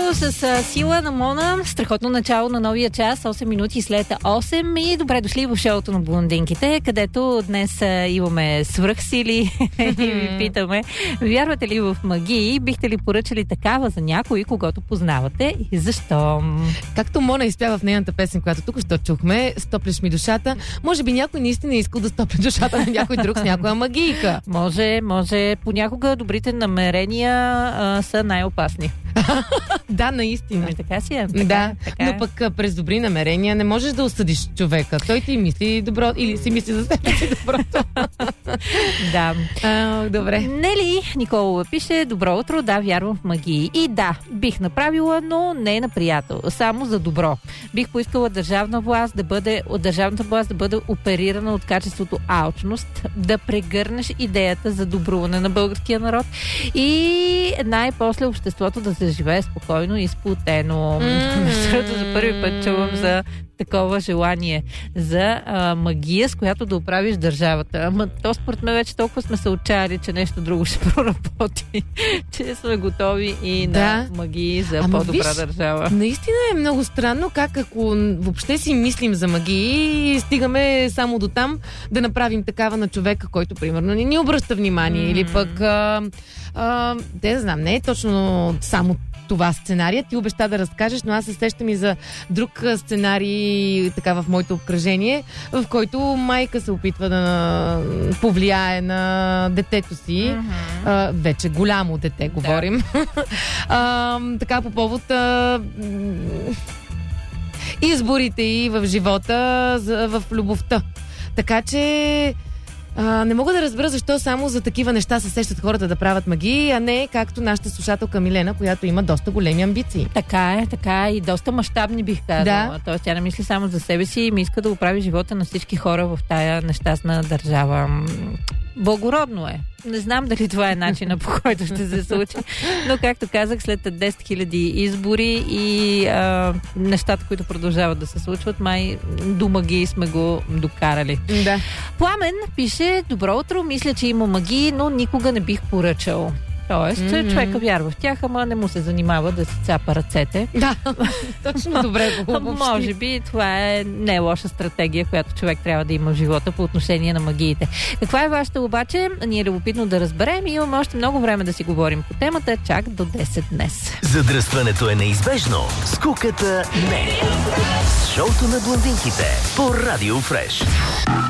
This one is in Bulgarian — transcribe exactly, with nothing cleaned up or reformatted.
с а, Сила на Мона. Страхотно начало на новия час, осем минути след осем. И добре дошли в шоуто на блондинките, където днес а, имаме свръхсили и ви питаме, вярвате ли в магии? Бихте ли поръчали такава за някой, когато познавате и защо? Както Мона изпява в нейната песен, която тук що чухме, "Стоплиш ми душата", може би някой наистина е искал да стопли душата на някой друг с някоя магийка. Може, може. Понякога добрите намерения а, са най-опасни. Да, наистина. Ами така си е. Така, Да, така но е. пък а, през добри намерения не можеш да осъдиш човека. Той ти мисли добро или си мисли за себе си доброто. Да. А, добре. Нели Николова пише: добро утро, да, вярвам в магии. И да, бих направила, но не на приятел. Само за добро. Бих поискала държавна власт да бъде, от държавната власт да бъде оперирана от качеството алчност, да прегърнеш идеята за добруване на българския народ и най-после обществото да се живее спокойно и сплотено. Защото за първи път чувам за такова желание за а, магия, с която да оправиш държавата. Ама то според мен вече толкова сме се отчаяли, че нещо друго ще проработи, че сме готови и Да. на магии за Ама по-добра виж, държава. Наистина е много странно как ако въобще си мислим за магии и стигаме само до там да направим такава на човека, който примерно не ни обръща внимание Mm. или пък а, а, те да знам, не е точно само това сценария. Ти обеща да разкажеш, но аз се сещам и за друг а, сценарий така в моето обкръжение, в който майка се опитва да повлияе на детето си. Mm-hmm. А, вече голямо дете, говорим. а, така по повод а, м, изборите и в живота, за, в любовта. Така че а, не мога да разбера защо само за такива неща се сещат хората да правят магии, а не както нашата слушателка Милена, която има доста големи амбиции. Така е, така е и доста мащабни бих казала. Да. Тоест тя не мисли само за себе си и ми иска да оправи живота на всички хора в тая нещастна държава. М, Благородно е. Не знам дали това е начина, по който ще се случи, но както казах, след десет хиляди избори и а, нещата, които продължават да се случват, май до магии сме го докарали. Да. Пламен пише: добро утро, мисля, че има магии, но никога не бих поръчал. Тоест, Mm-hmm. човека вярва в тях, ама не му се занимава да си цапа ръцете. Да, точно добре го обобщи. Може би това е не лоша стратегия, която човек трябва да има в живота по отношение на магиите. Каква е вашата обаче? Ние е любопитно да разберем и имаме още много време да си говорим по темата, чак до десет днес. Задръстването е неизбежно, скуката не. Шоуто на блондинките по Радио Фреш.